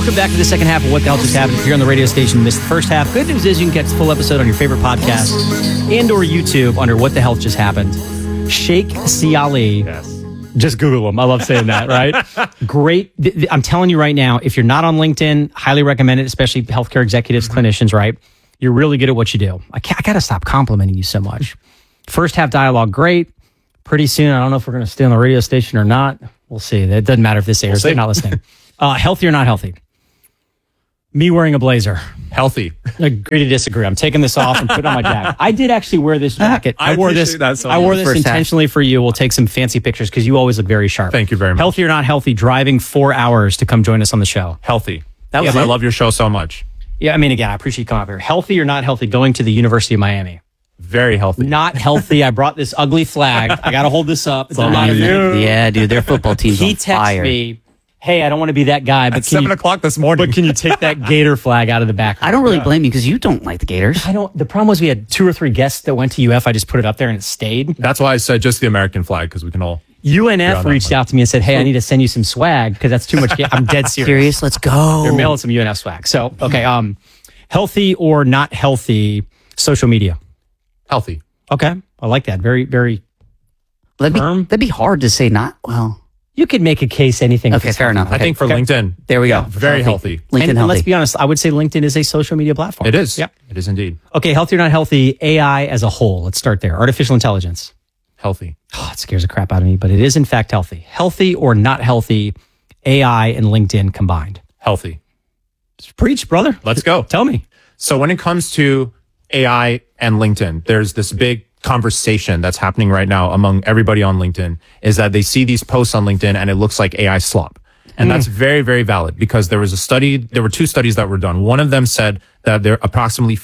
Welcome back to the second half of What the Hell Just Happened. If you're on the radio station, missed the first half. Good news is you can catch the full episode on your favorite podcast and or YouTube under What the Hell Just Happened. Sheikh C. Ali. Yes. Just Google him. I love saying that, right? Great. I'm telling you right now, if you're not on LinkedIn, highly recommend it, especially healthcare executives, clinicians, right? You're really good at what you do. I got to stop complimenting you so much. First half dialogue, great. Pretty soon, I don't know if we're going to stay on the radio station or not. We'll see. It doesn't matter if this airs. They're not listening. Healthy or not healthy? Me wearing a blazer. Healthy. Agree to disagree. I'm taking this off and putting on my jacket. I did actually wear this jacket. I wore this intentionally for you. We'll take some fancy pictures because you always look very sharp. Thank you very much. Healthy or not healthy? Driving 4 hours to come join us on the show. Healthy. I love your show so much. Yeah, I mean, again, I appreciate you coming up here. Healthy or not healthy? Going to the University of Miami. Very healthy. Not healthy. I brought this ugly flag. I got to hold this up. It's Yeah, dude, their football team's on fire. He texted me, hey, I don't want to be that guy, but At 7 o'clock this morning. But can you take that Gator flag out of the back? I don't really blame you because you don't like the Gators. The problem was we had 2 or 3 guests that went to UF. I just put it up there and it stayed. That's why I said just the American flag because we can all. UNF reached out to me and said, hey, I need to send you some swag because that's too much. I'm dead serious. Serious? Let's go. They're mailing some UNF swag. So, okay. Healthy or not healthy social media? Healthy. Okay. I like that. Very, very firm. That'd be hard to say not. Well, you could make a case anything. Okay, fair enough. I think for LinkedIn. There we go. Very healthy. LinkedIn and healthy. let's be honest, I would say LinkedIn is a social media platform. It is. Yep. It is indeed. Okay, healthy or not healthy, AI as a whole. Let's start there. Artificial intelligence. Healthy. Oh, it scares the crap out of me, but it is in fact healthy. Healthy or not healthy, AI and LinkedIn combined. Healthy. Preach, brother. Let's go. Tell me. So when it comes to AI and LinkedIn, there's this big conversation that's happening right now among everybody on LinkedIn is that they see these posts on LinkedIn and it looks like AI slop. And that's very, very valid because there were 2 studies that were done. One of them said that there approximately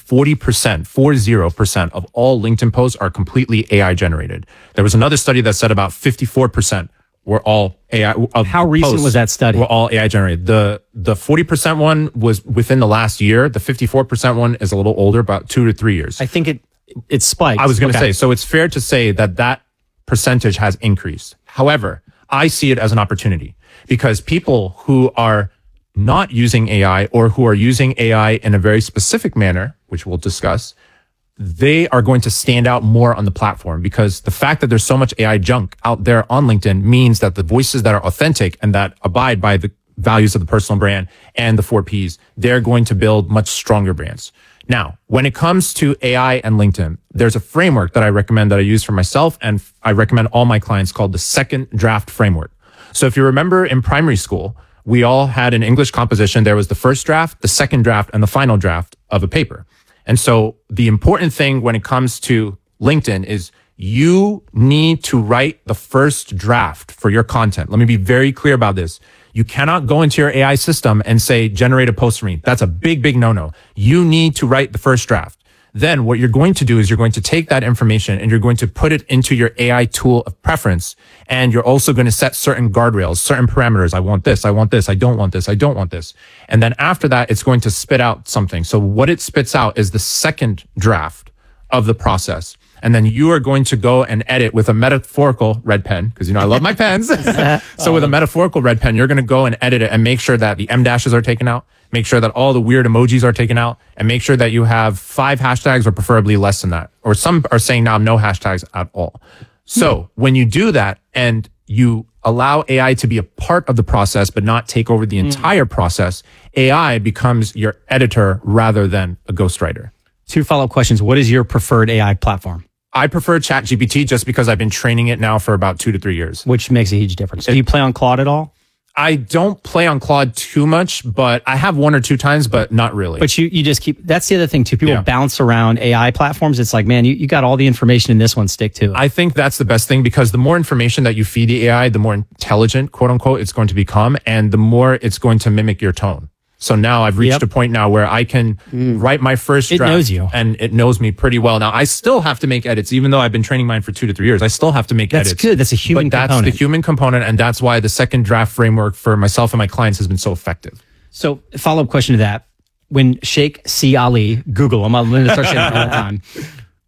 40% of all LinkedIn posts are completely AI generated. There was another study that said about 54% were all AI. How recent was that study? Were all AI generated. The 40% one was within the last year. The 54% one is a little older, about 2 to 3 years. I think it spiked. I was going to say, so it's fair to say that percentage has increased. However, I see it as an opportunity because people who are not using AI or who are using AI in a very specific manner, which we'll discuss, they are going to stand out more on the platform because the fact that there's so much AI junk out there on LinkedIn means that the voices that are authentic and that abide by the values of the personal brand and the 4 Ps, they're going to build much stronger brands. Now, when it comes to AI and LinkedIn, there's a framework that I recommend that I use for myself and I recommend all my clients called the second draft framework. So if you remember in primary school, we all had an English composition. There was the first draft, the second draft, and the final draft of a paper. And so the important thing when it comes to LinkedIn is you need to write the first draft for your content. Let me be very clear about this. You cannot go into your AI system and say, generate a post for me. That's a big, big no-no. You need to write the first draft. Then what you're going to do is you're going to take that information and you're going to put it into your AI tool of preference. And you're also going to set certain guardrails, certain parameters. I want this. I want this. I don't want this. I don't want this. And then after that, it's going to spit out something. So what it spits out is the second draft of the process. And then you are going to go and edit with a metaphorical red pen, because I love my pens. So with a metaphorical red pen, you're going to go and edit it and make sure that the M dashes are taken out, make sure that all the weird emojis are taken out, and make sure that you have 5 hashtags or preferably less than that. Or some are saying now no hashtags at all. So when you do that and you allow AI to be a part of the process, but not take over the entire process, AI becomes your editor rather than a ghostwriter. 2 follow-up questions. What is your preferred AI platform? I prefer ChatGPT just because I've been training it now for about 2 to 3 years. Which makes a huge difference. Do you play on Claude at all? I don't play on Claude too much, but I have 1 or 2 times, but not really. But you just keep, that's the other thing too. People bounce around AI platforms. It's like, man, you got all the information in this one, stick to it. I think that's the best thing because the more information that you feed the AI, the more intelligent, quote unquote, it's going to become and the more it's going to mimic your tone. So now I've reached a point now where I can write my first draft. It knows you. And it knows me pretty well. Now, I still have to make edits, even though I've been training mine for 2 to 3 years. I still have to make edits. That's good. That's a human component. But that's the human component, and that's why the second draft framework for myself and my clients has been so effective. So, follow-up question to that. When Sheikh C. Ali, Google him, I'm going to start saying it all the time.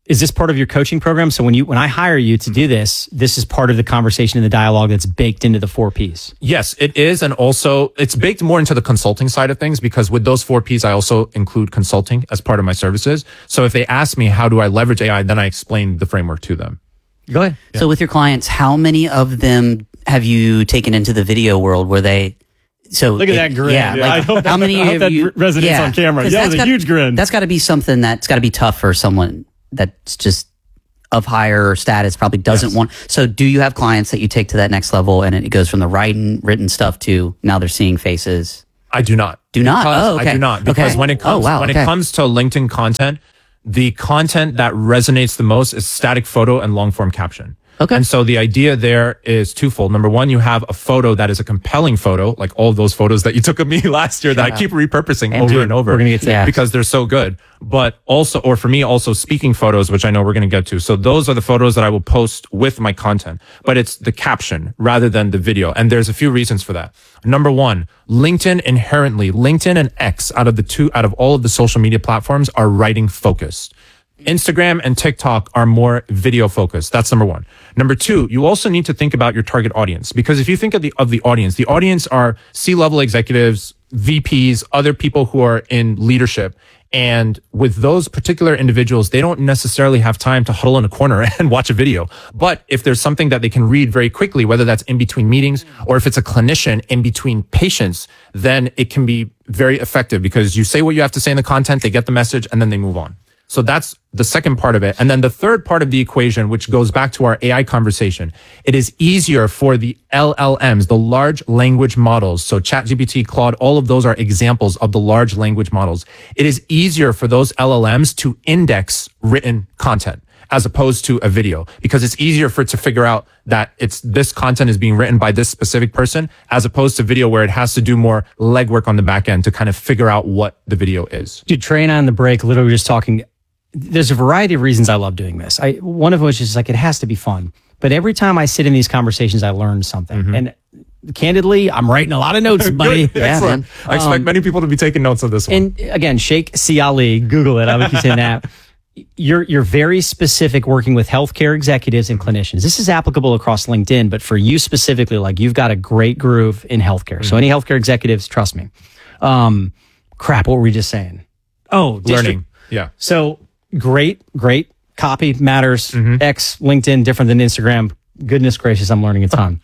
Is this part of your coaching program? So when I hire you to do this is part of the conversation and the dialogue that's baked into the 4 Ps. Yes, it is. And also it's baked more into the consulting side of things, because with those 4 Ps, I also include consulting as part of my services. So if they ask me, how do I leverage AI? Then I explain the framework to them. Go ahead. So with your clients, how many of them have you taken into the video world where they, so Look at that grin. Yeah. Yeah, I Like, hope how many I hope of that you resonates on camera. 'cause Yeah, it that's was a got- huge grin. That's got to be something that's got to be tough for someone that's just of higher status, probably doesn't want. So do you have clients that you take to that next level and it goes from the written stuff to now they're seeing faces? I do not. Do not? Because Oh, okay. I do not. Because Okay. when it comes, Oh, wow, when okay. it comes to LinkedIn content, the content that resonates the most is static photo and long form caption. Okay. And so the idea there is twofold. Number one, you have a photo that is a compelling photo, like all of those photos that you took of me last year that I keep repurposing over and over. We're gonna get to that. Because they're so good. But also, or for me, also speaking photos, which I know we're going to get to. So those are the photos that I will post with my content, but it's the caption rather than the video. And there's a few reasons for that. Number one, LinkedIn and X out of all of the social media platforms are writing focused. Instagram and TikTok are more video focused. That's number one. Number two, you also need to think about your target audience, because if you think of the audience are C-level executives, VPs, other people who are in leadership. And with those particular individuals, they don't necessarily have time to huddle in a corner and watch a video. But if there's something that they can read very quickly, whether that's in between meetings or if it's a clinician in between patients, then it can be very effective, because you say what you have to say in the content, they get the message, and then they move on. So that's the second part of it. And then the third part of the equation, which goes back to our AI conversation, it is easier for the LLMs, the large language models. So ChatGPT, Claude, all of those are examples of the large language models. It is easier for those LLMs to index written content as opposed to a video, because it's easier for it to figure out that this content is being written by this specific person, as opposed to video where it has to do more legwork on the back end to kind of figure out what the video is. Dude, Trey and I on the break literally just talking. There's a variety of reasons I love doing this. One of which is like, it has to be fun. But every time I sit in these conversations, I learn something. And candidly, I'm writing a lot of notes, buddy. Excellent. man. I expect many people to be taking notes of this one. And again, Sheikh C. Ali, Google it. I would keep saying that. You're very specific working with healthcare executives and clinicians. This is applicable across LinkedIn, but for you specifically, like, you've got a great groove in healthcare. So any healthcare executives, trust me. Crap, what were we just saying? Oh, Learning. Yeah. So great copy matters. X, LinkedIn, different than Instagram. Goodness gracious, I'm learning a ton.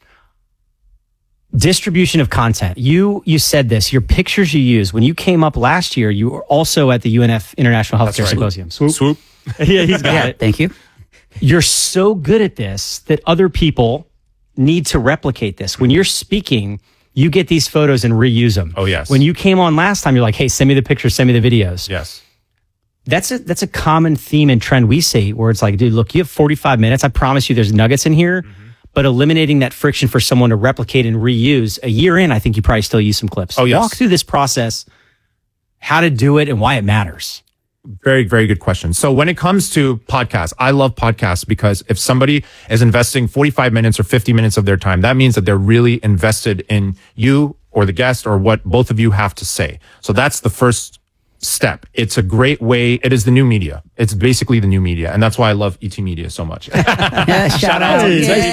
Distribution of content. You said this, your pictures you use. When you came up last year, you were also at the UNF International Healthcare right. Symposium. Swoop. Yeah, he's got it. Thank you. You're so good at this that other people need to replicate this. When you're speaking, you get these photos and reuse them. Oh, yes. When you came on last time, you're like, hey, send me the pictures, send me the videos. Yes. That's a common theme and trend we see, where it's like, dude, look, you have 45 minutes. I promise you there's nuggets in here, but eliminating that friction for someone to replicate and reuse. A year in, I think you probably still use some clips. Oh, yes. Walk through this process, how to do it and why it matters. Very, very good question. So when it comes to podcasts, I love podcasts because if somebody is investing 45 minutes or 50 minutes of their time, that means that they're really invested in you or the guest or what both of you have to say. So that's the first step. It's a great way. It is the new media. It's basically the new media. And that's why I love ET Media so much. Yeah, shout out.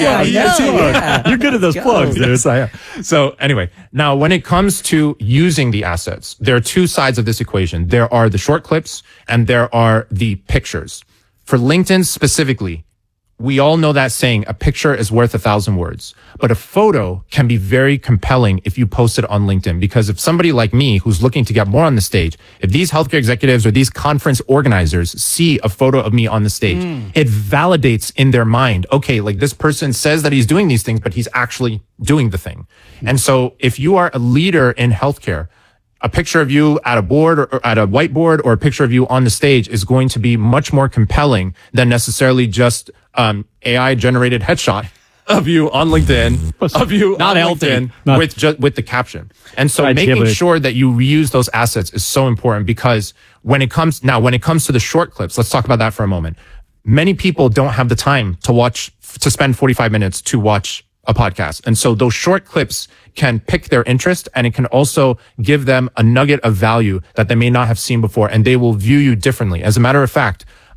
You're good at those plugs, dude. Yes, I am. So anyway, now when it comes to using the assets, there are two sides of this equation. There are the short clips and there are the pictures. For LinkedIn specifically, we all know that saying, a picture is worth 1,000 words, but a photo can be very compelling if you post it on LinkedIn. Because if somebody like me, who's looking to get more on the stage, if these healthcare executives or these conference organizers see a photo of me on the stage, it validates in their mind, okay, like this person says that he's doing these things, but he's actually doing the thing. And so if you are a leader in healthcare, a picture of you at a board or at a whiteboard or a picture of you on the stage is going to be much more compelling than necessarily just AI generated headshot of you on LinkedIn, of you Not on healthy. LinkedIn with the caption. And so Right, making Giblet. sure that you reuse those assets is so important, because when it comes to the short clips, let's talk about that for a moment. Many people don't have the time to spend 45 minutes to watch a podcast. And so those short clips can pick their interest, and it can also give them a nugget of value that they may not have seen before, and they will view you differently. As a matter of fact,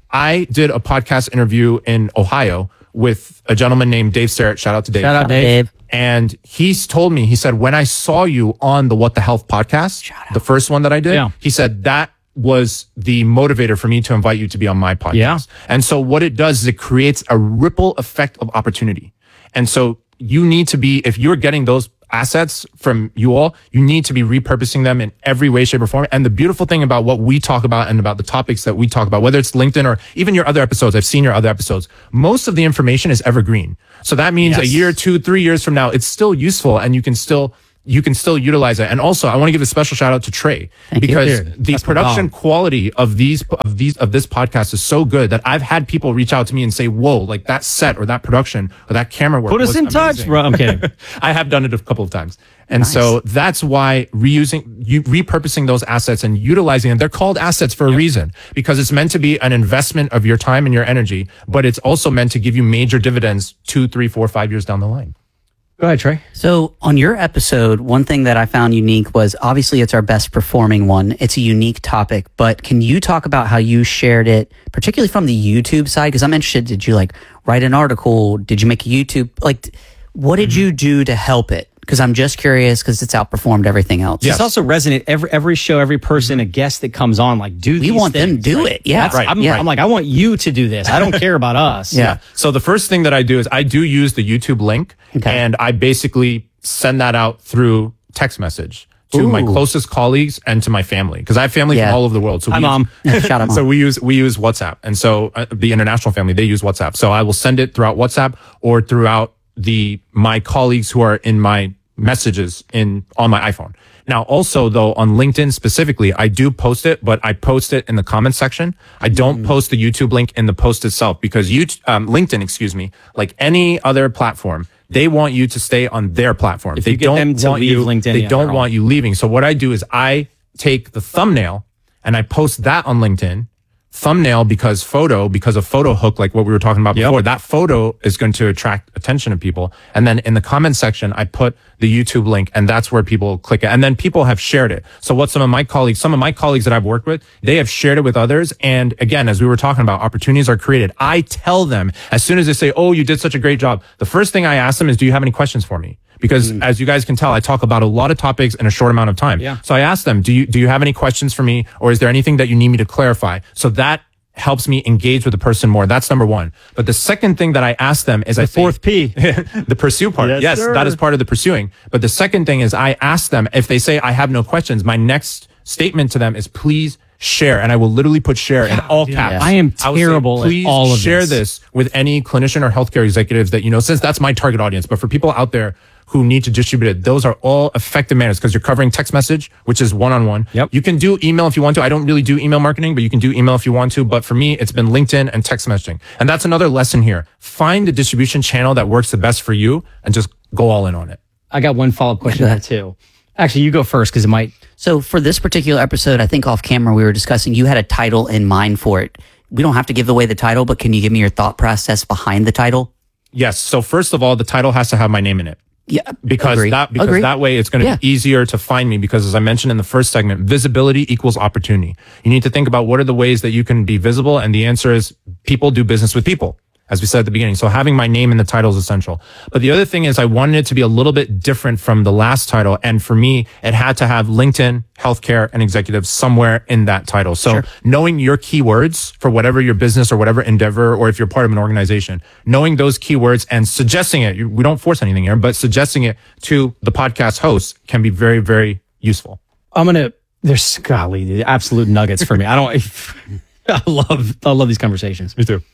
I did a podcast interview in Ohio with a gentleman named Dave Sterrett. Shout out to Dave. Shout out, Dave. And he's told me, he said, when I saw you on the What the Health podcast, the first one that I did, Yeah. he said that was the motivator for me to invite you to be on my podcast. Yeah. And so what it does is it creates a ripple effect of opportunity. And so you need to be, if you're getting those assets from you all, you need to be repurposing them in every way, shape, or form. And the beautiful thing about what we talk about and about the topics that we talk about, whether it's LinkedIn or even your other episodes, I've seen your other episodes, most of the information is evergreen. So that means a year, 2, 3 years from now, it's still useful and you can still utilize it. And also I want to give a special shout out to Trey because the production quality of this podcast is so good that I've had people reach out to me and say, whoa, like that set or that production or that camera work. Put us in touch, bro. I'm kidding. I have done it a couple of times. And so that's why repurposing those assets and utilizing them, they're called assets for a reason, because it's meant to be an investment of your time and your energy, but it's also meant to give you major dividends 2, 3, 4, 5 years down the line. Go ahead, Trey. So on your episode, one thing that I found unique was obviously it's our best performing one. It's a unique topic, but can you talk about how you shared it, particularly from the YouTube side? Because I'm interested. Did you like write an article? Did you make a YouTube? Like, what did you do to help it? Because I'm just curious because it's outperformed everything else. It's also resonant. Every show, every person, a guest that comes on, like, do these We want them to things, do right? it. Yeah. That's- I'm like, I want you to do this. I don't care about us. Yeah. So the first thing that I do is I do use the YouTube link and I basically send that out through text message to my closest colleagues and to my family, because I have family from all over the world. So Hi, Mom. Shout out, Mom. So we use WhatsApp. And so the international family, they use WhatsApp. So I will send it throughout WhatsApp or throughout my colleagues who are in my messages on my iPhone. Now, also though, on LinkedIn specifically, I do post it, but I post it in the comment section. I don't post the YouTube link in the post itself because LinkedIn, like any other platform, they want you to stay on their platform. If you get them to leave LinkedIn, they yeah, don't they're want you leaving. So what I do is I take the thumbnail and I post that on LinkedIn. Thumbnail because of photo hook, like what we were talking about before. That photo is going to attract attention of people. And then in the comment section, I put the YouTube link and that's where people click it. And then people have shared it. So what some of my colleagues that I've worked with, they have shared it with others. And again, as we were talking about, opportunities are created. I tell them as soon as they say, oh, you did such a great job. The first thing I ask them is, do you have any questions for me? Because as you guys can tell, I talk about a lot of topics in a short amount of time. Yeah. So I ask them, do you have any questions for me? Or is there anything that you need me to clarify? So that helps me engage with the person more. That's number one. But the second thing that I ask them is The fourth P. the pursue part. Yes, that is part of the pursuing. But the second thing is I ask them, if they say I have no questions, my next statement to them is please share. And I will literally put share in all caps. I am I would say, terrible please at all of share this. with any clinician or healthcare executives that you know, since that's my target audience. But for people out there who need to distribute it, those are all effective manners because you're covering text message, which is one-on-one. Yep. You can do email if you want to. I don't really do email marketing, but you can do email if you want to. But for me, it's been LinkedIn and text messaging. And that's another lesson here. Find the distribution channel that works the best for you and just go all in on it. I got one follow-up question there too. Actually, you go first because it might. So for this particular episode, I think off camera we were discussing you had a title in mind for it. We don't have to give away the title, but can you give me your thought process behind the title? Yes. So first of all, the title has to have my name in it. Yeah, Because agree. that way it's going to be easier to find me, because as I mentioned in the first segment, visibility equals opportunity. You need to think about what are the ways that you can be visible. And the answer is people do business with people, as we said at the beginning. So having my name in the title is essential. But the other thing is I wanted it to be a little bit different from the last title. And for me, it had to have LinkedIn, healthcare, and executives somewhere in that title. So knowing your keywords for whatever your business or whatever endeavor, or if you're part of an organization, knowing those keywords and suggesting it, we don't force anything here, but suggesting it to the podcast host can be very, very useful. There's the absolute nuggets for me. I love these conversations. Me too.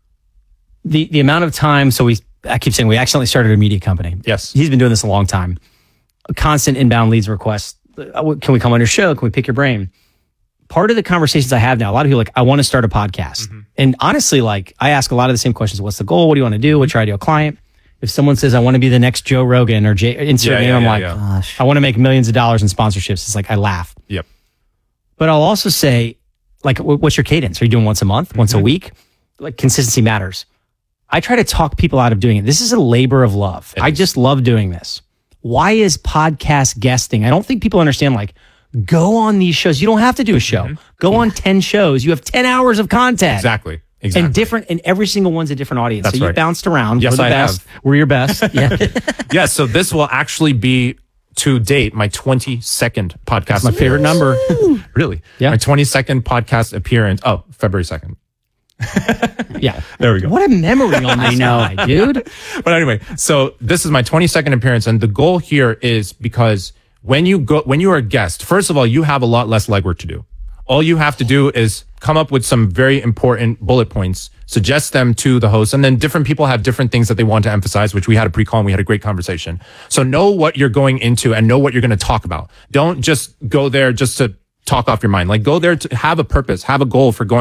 The amount of time, I keep saying we accidentally started a media company. Yes. He's been doing this a long time. A constant inbound leads requests. Can we come on your show? Can we pick your brain? Part of the conversations I have now, a lot of people are like, I want to start a podcast. Mm-hmm. And honestly, like I ask a lot of the same questions. What's the goal? What do you want to do? What's your ideal client? If someone says, I want to be the next Joe Rogan or insert name, I'm like, Gosh. I want to make millions of dollars in sponsorships. It's like, I laugh. Yep. But I'll also say, like, what's your cadence? Are you doing once a month, once a week? Like consistency matters. I try to talk people out of doing it. This is a labor of love. I just love doing this. Why is podcast guesting? I don't think people understand, like, Go on these shows. You don't have to do a show. Go on 10 shows. You have 10 hours of content. Exactly. And every single one's a different audience. That's so you right. bounced around. Yes, We're the I best. have. We're your best. Yeah. Yeah. So this will actually be, to date, my 22nd podcast. That's my favorite number. Really? Yeah. My 22nd podcast appearance. Oh, February 2nd. Yeah. There we go. What a memory on this guy, dude. But anyway, so this is my 22nd appearance, and the goal here is because when you are a guest, first of all, you have a lot less legwork to do. All you have to do is come up with some very important bullet points, suggest them to the host, and then different people have different things that they want to emphasize, which we had a pre-call and we had a great conversation. So know what you're going into and know what you're going to talk about. Don't just go there just to talk off your mind. Like, go there to have a purpose, have a goal for going